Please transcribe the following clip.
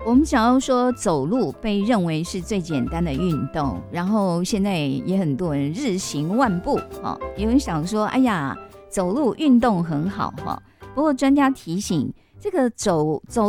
我们想要说走路被认为是最简单的运动，然后现在也很多人日行万步，有人想说哎呀走路运动很好，不过专家提醒这个走